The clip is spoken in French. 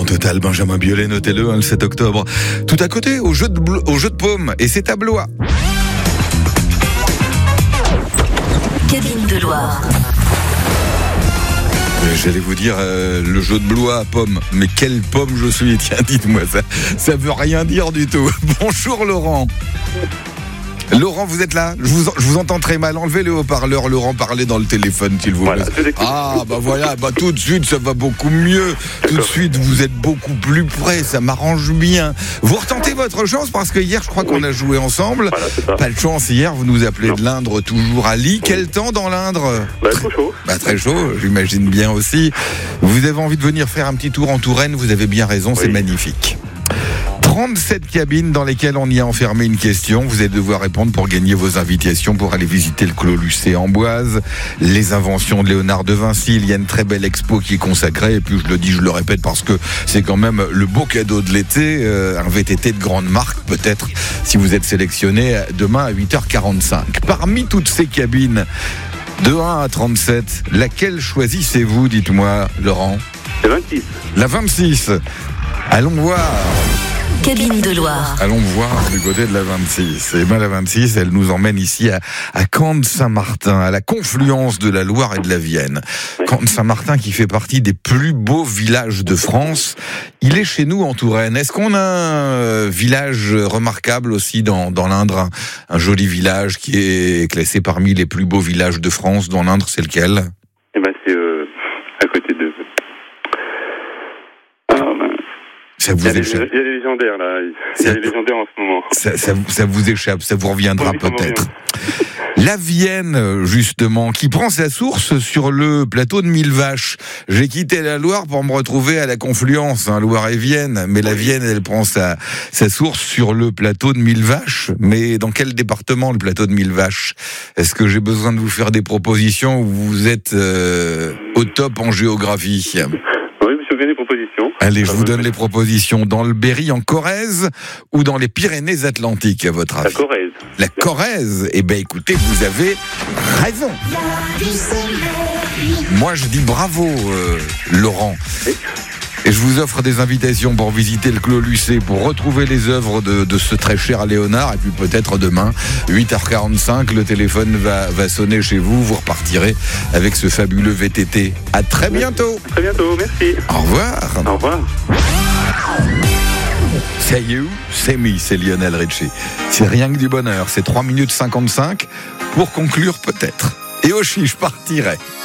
Total, Benjamin Biolay, notez-le, le 7 octobre. Tout à côté, au jeu de paume, et c'est à Blois. Cabine de Loire. J'allais vous dire le jeu de Blois à pomme, mais quelle pomme je suis, tiens, dites-moi ça veut rien dire du tout. Bonjour Laurent. Laurent, vous êtes là ? Je vous entends très mal. Enlevez le haut-parleur. Laurent, parlez dans le téléphone, s'il vous plaît. Voilà, tout de suite, ça va beaucoup mieux. Tout de suite, vous êtes beaucoup plus près. Ça m'arrange bien. Vous retentez votre chance parce que hier, je crois qu'on a joué ensemble. Voilà, c'est ça. Pas de chance hier. Vous nous appelez de l'Indre, toujours à Lille. Quel temps dans l'Indre ? Trop chaud. Très chaud, j'imagine bien aussi. Vous avez envie de venir faire un petit tour en Touraine ? Vous avez bien raison, c'est magnifique. 37 cabines dans lesquelles on y a enfermé une question. Vous allez devoir répondre pour gagner vos invitations pour aller visiter le Clos Lucé en Boise, les inventions de Léonard de Vinci. Il y a une très belle expo qui est consacrée. Et puis je le dis, je le répète parce que c'est quand même le beau cadeau de l'été. Un VTT de grande marque peut-être si vous êtes sélectionné demain à 8h45. Parmi toutes ces cabines de 1 à 37, laquelle choisissez-vous, dites-moi Laurent ? C'est 26. La 26. Allons voir. Cabine de Loire. Allons voir du côté de la 26. Et bien la 26, elle nous emmène ici à Camp-de-Saint-Martin, à la confluence de la Loire et de la Vienne. Camp-de-Saint-Martin qui fait partie des plus beaux villages de France. Il est chez nous en Touraine. Est-ce qu'on a un village remarquable aussi dans l'Indre, un joli village qui est classé parmi les plus beaux villages de France dans l'Indre, c'est lequel ? C'est à côté de... Ça vous échappe. Il y a des légendaires là. Il y a des légendaires en ce moment. Ça vous échappe, ça vous reviendra peut-être. La Vienne, justement, qui prend sa source sur le plateau de Millevaches. J'ai quitté la Loire pour me retrouver à la confluence, Loire et Vienne. Mais la Vienne, elle prend sa source sur le plateau de Millevaches. Mais dans quel département, le plateau de Millevaches ? Est-ce que j'ai besoin de vous faire des propositions ou vous êtes au top en géographie ? Oui, je me souviens des propositions. Allez, je vous donne les propositions. Dans le Berry, en Corrèze, ou dans les Pyrénées-Atlantiques, à votre avis ? La Corrèze. La Corrèze ? Eh bien, écoutez, vous avez raison. Moi, je dis bravo, Laurent. Et je vous offre des invitations pour visiter le Clos Lucé, pour retrouver les œuvres de ce très cher Léonard. Et puis peut-être demain, 8h45, le téléphone va sonner chez vous. Vous repartirez avec ce fabuleux VTT. À très bientôt. À très bientôt, merci. Au revoir. Au revoir. Say you, c'est me, c'est Lionel Richie. C'est rien que du bonheur. C'est 3 minutes 55 pour conclure peut-être. Et aussi, je partirai.